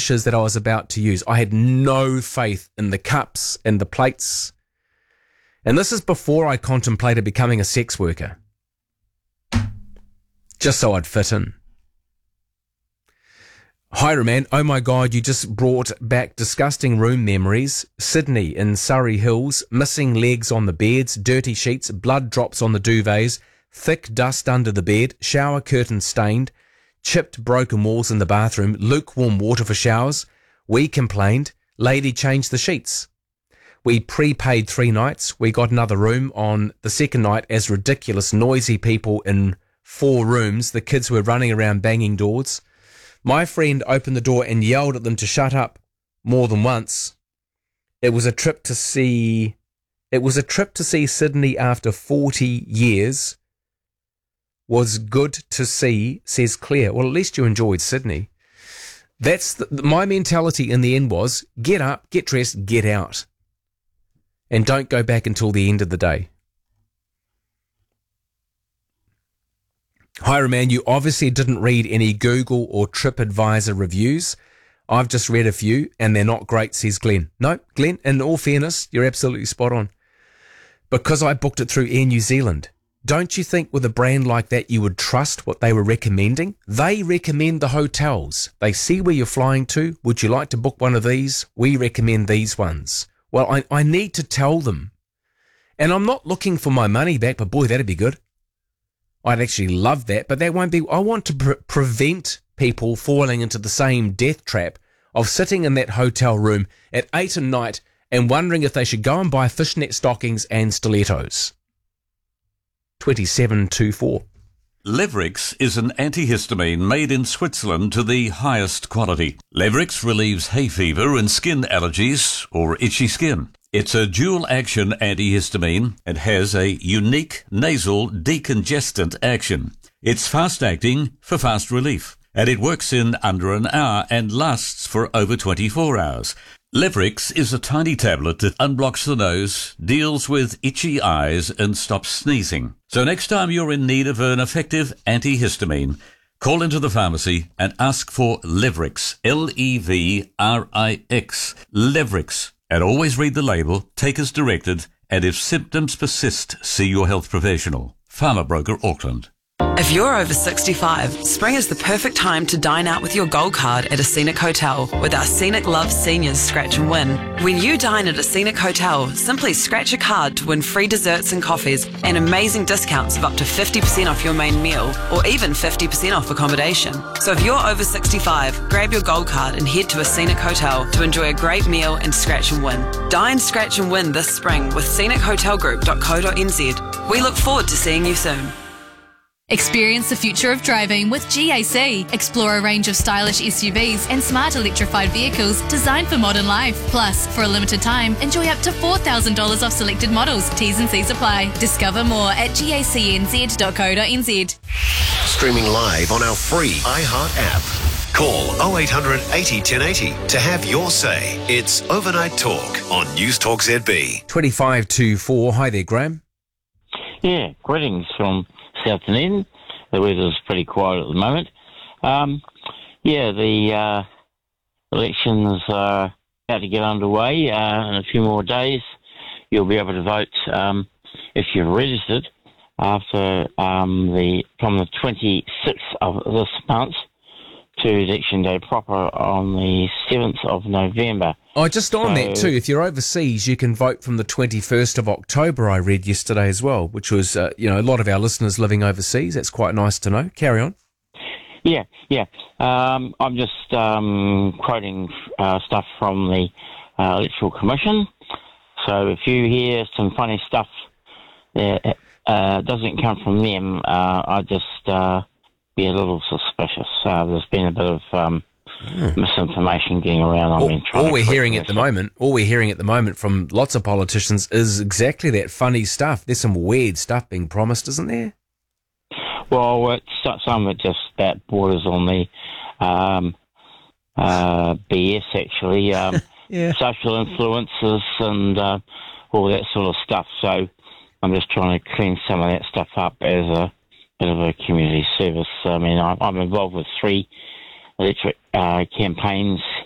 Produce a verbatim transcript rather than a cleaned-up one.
dishes that I was about to use. I had no faith in the cups and the plates. And this is before I contemplated becoming a sex worker. Just so I'd fit in. Hi, Roman. Oh my God, you just brought back disgusting room memories. Sydney in Surrey Hills, missing legs on the beds, dirty sheets, blood drops on the duvets, thick dust under the bed, shower curtain stained, chipped broken walls in the bathroom, lukewarm water for showers. We complained. Lady changed the sheets. We prepaid three nights. We got another room on the second night as ridiculous, noisy people in four rooms. The kids were running around banging doors. My friend opened the door and yelled at them to shut up more than once. It was a trip to see, it was a trip to see Sydney after forty years. Was good to see, says Claire. Well, at least you enjoyed Sydney. That's the, my mentality in the end was get up, get dressed, get out. And don't go back until the end of the day. Hi, Roman, you obviously didn't read any Google or TripAdvisor reviews. I've just read a few, and they're not great, says Glenn. No, Glenn, in all fairness, you're absolutely spot on. Because I booked it through Air New Zealand. Don't you think with a brand like that you would trust what they were recommending? They recommend the hotels. They see where you're flying to. Would you like to book one of these? We recommend these ones. Well, I, I need to tell them. And I'm not looking for my money back, but boy, that'd be good. I'd actually love that, but that won't be... I want to pre- prevent people falling into the same death trap of sitting in that hotel room at eight at night and wondering if they should go and buy fishnet stockings and stilettos. twenty-seven twenty-four. Levrix is an antihistamine made in Switzerland to the highest quality. Levrix relieves hay fever and skin allergies or itchy skin. It's a dual-action antihistamine and has a unique nasal decongestant action. It's fast-acting for fast relief, and it works in under an hour and lasts for over twenty-four hours. Levrix is a tiny tablet that unblocks the nose, deals with itchy eyes, and stops sneezing. So next time you're in need of an effective antihistamine, call into the pharmacy and ask for Levrix, L E V R I X, Levrix. And always read the label, take as directed, and if symptoms persist, see your health professional. Farmer Broker, Auckland. If you're over sixty-five, spring is the perfect time to dine out with your gold card at a Scenic Hotel with our Scenic Love Seniors Scratch and Win. When you dine at a Scenic Hotel, simply scratch a card to win free desserts and coffees and amazing discounts of up to fifty percent off your main meal or even fifty percent off accommodation. So if you're over sixty-five, grab your gold card and head to a Scenic Hotel to enjoy a great meal and scratch and win. Dine, scratch and win this spring with scenic hotel group dot co dot n z. We look forward to seeing you soon. Experience the future of driving with G A C. Explore a range of stylish S U Vs and smart electrified vehicles designed for modern life. Plus, for a limited time, enjoy up to four thousand dollars off selected models. T's and C's apply. Discover more at gacnz dot co dot n z. Streaming live on our free iHeart app. Call oh eight hundred eighty ten eighty to have your say. It's Overnight Talk on News Talk Z B. twenty-five twenty-four. Hi there, Graham. Yeah, greetings from South Dunedin. The weather's pretty quiet at the moment. Um, yeah, the uh, elections are about to get underway. Uh, in a few more days, you'll be able to vote um, if you've registered after um, the from the twenty-sixth of this month to Election Day proper on the seventh of November. Oh, just on so, that too, if you're overseas, you can vote from the twenty-first of October, I read yesterday as well, which was, uh, you know, a lot of our listeners living overseas. That's quite nice to know. Carry on. Yeah, yeah. Um, I'm just um, quoting uh, stuff from the uh, Electoral Commission. So if you hear some funny stuff that uh, doesn't come from them, uh, I just uh, be a little suspicious. Uh, there's been a bit of um, hmm. misinformation getting around. All, I mean, all we're hearing at the moment, all we're hearing at the moment from lots of politicians is exactly that funny stuff. There's some weird stuff being promised, isn't there? Well, it's some of it just that borders on the um, uh, B S, actually. Um, yeah. Social influences and uh, all that sort of stuff. So I'm just trying to clean some of that stuff up as a bit of a community service. I mean, I'm involved with three electric uh, campaigns